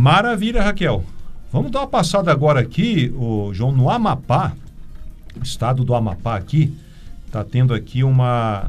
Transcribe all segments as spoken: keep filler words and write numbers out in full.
Maravilha, Raquel. Vamos dar uma passada agora aqui, o João, no Amapá, estado do Amapá aqui, está tendo aqui uma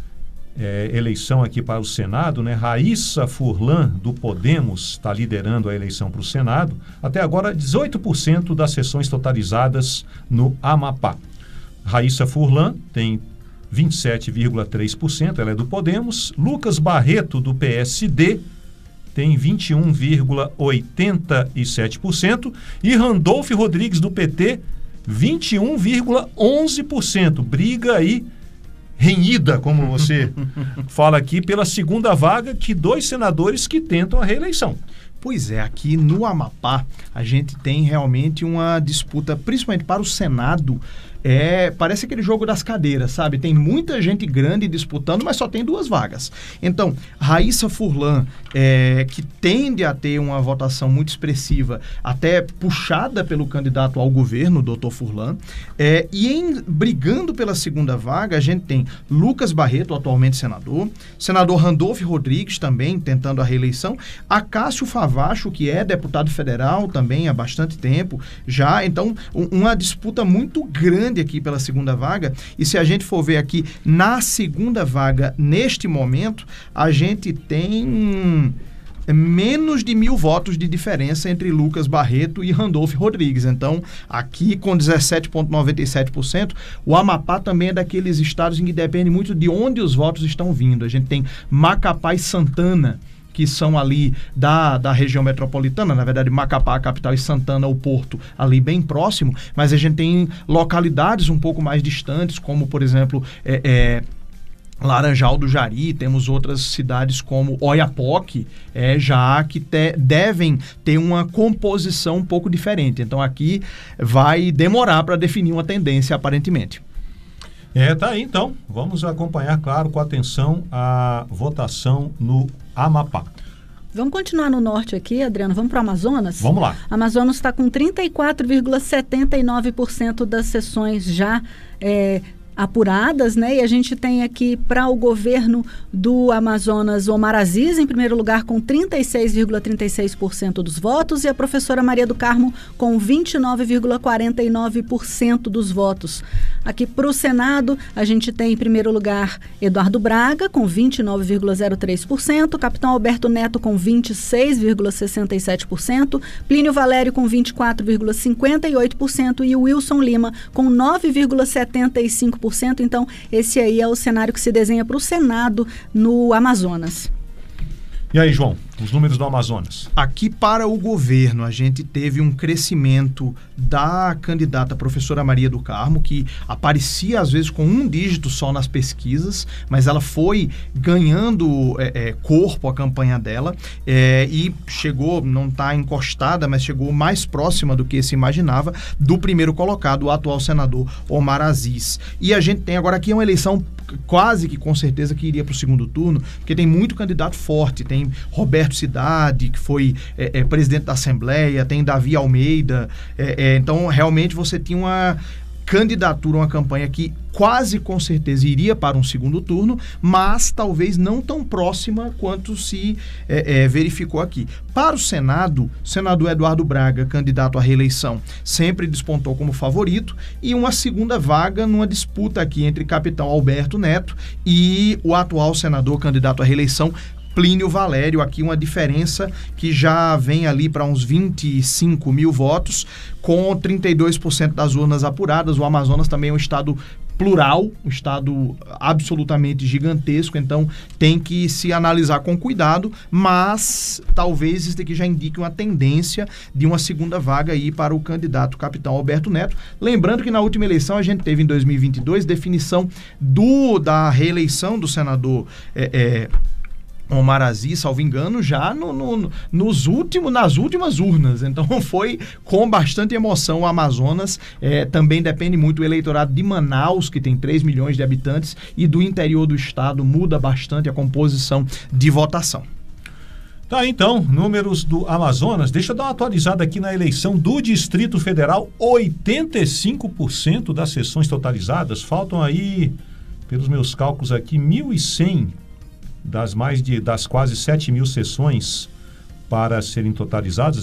é, eleição aqui para o Senado, né? Raíssa Furlan, do Podemos, está liderando a eleição para o Senado. Até agora, dezoito por cento das sessões totalizadas no Amapá. Raíssa Furlan tem vinte e sete vírgula três por cento, ela é do Podemos. Lucas Barreto, do P S D, tem vinte e um vírgula oitenta e sete por cento. E Randolfo Rodrigues, do P T, vinte e um vírgula onze por cento. Briga aí renhida, como você fala aqui, pela segunda vaga, que dois senadores que tentam a reeleição. Pois é, aqui no Amapá a gente tem realmente uma disputa, principalmente para o Senado. É, parece aquele jogo das cadeiras, sabe? Tem muita gente grande disputando, mas só tem duas vagas. Então, Raíssa Furlan, é, que tende a ter uma votação muito expressiva, até puxada pelo candidato ao governo, doutor Furlan, é, e em, brigando pela segunda vaga, a gente tem Lucas Barreto, atualmente senador, senador Randolfo Rodrigues, também tentando a reeleição, Acácio Favacho, que é deputado federal também há bastante tempo, já, então, um, uma disputa muito grande aqui pela segunda vaga. E se a gente for ver aqui na segunda vaga, neste momento, a gente tem menos de mil votos de diferença entre Lucas Barreto e Randolfo Rodrigues. Então, aqui com dezessete vírgula noventa e sete por cento, o Amapá também é daqueles estados em que depende muito de onde os votos estão vindo. A gente tem Macapá e Santana, que são ali da, da região metropolitana, na verdade Macapá, a capital, e Santana, o porto, ali bem próximo, mas a gente tem localidades um pouco mais distantes, como por exemplo é, é, Laranjal do Jari, temos outras cidades como Oiapoque, é, já que te, devem ter uma composição um pouco diferente. Então aqui vai demorar para definir uma tendência, aparentemente. É, tá aí então. Vamos acompanhar, claro, com atenção a votação no Amapá. Vamos continuar no norte aqui, Adriano. Vamos para o Amazonas? Vamos lá. Amazonas está com trinta e quatro vírgula setenta e nove por cento das sessões já é, apuradas, né? E a gente tem aqui para o governo do Amazonas Omar Aziz, em primeiro lugar, com trinta e seis vírgula trinta e seis por cento dos votos, e a professora Maria do Carmo com vinte e nove vírgula quarenta e nove por cento dos votos. Aqui para o Senado, a gente tem em primeiro lugar Eduardo Braga, com vinte e nove vírgula zero três por cento, Capitão Alberto Neto com vinte e seis vírgula sessenta e sete por cento, Plínio Valério com vinte e quatro vírgula cinquenta e oito por cento e o Wilson Lima com nove vírgula setenta e cinco por cento. Então, esse aí é o cenário que se desenha para o Senado no Amazonas. E aí, João, os números do Amazonas? Aqui para o governo, a gente teve um crescimento da candidata professora Maria do Carmo, que aparecia às vezes com um dígito só nas pesquisas, mas ela foi ganhando é, é, corpo a campanha dela é, e chegou, não está encostada, mas chegou mais próxima do que se imaginava, do primeiro colocado, o atual senador Omar Aziz. E a gente tem agora aqui uma eleição quase que com certeza que iria para o segundo turno, porque tem muito candidato forte, tem Roberto Cidade, que foi é, é, presidente da Assembleia, tem Davi Almeida, é, é, então realmente você tinha uma candidatura, uma campanha que quase com certeza iria para um segundo turno, mas talvez não tão próxima quanto se é, é, verificou aqui. Para o Senado, o senador Eduardo Braga, candidato à reeleição, sempre despontou como favorito, e uma segunda vaga numa disputa aqui entre Capitão Alberto Neto e o atual senador candidato à reeleição, Plínio Valério. Aqui uma diferença que já vem ali para uns vinte e cinco mil votos, com trinta e dois por cento das urnas apuradas. O Amazonas também é um estado plural, um estado absolutamente gigantesco, então tem que se analisar com cuidado, mas talvez isso aqui já indique uma tendência de uma segunda vaga aí para o candidato Capitão Alberto Neto. Lembrando que na última eleição a gente teve em dois mil e vinte e dois definição do, da reeleição do senador é, é, Omar Aziz, salvo engano, já no, no, nos últimos, nas últimas urnas. Então foi com bastante emoção o Amazonas. É, também depende muito do eleitorado de Manaus, que tem três milhões de habitantes, e do interior do estado muda bastante a composição de votação. Tá, então, números do Amazonas. Deixa eu dar uma atualizada aqui na eleição do Distrito Federal. oitenta e cinco por cento das sessões totalizadas. Faltam aí, pelos meus cálculos aqui, mil e cem das mais de das quase sete mil sessões para serem totalizadas.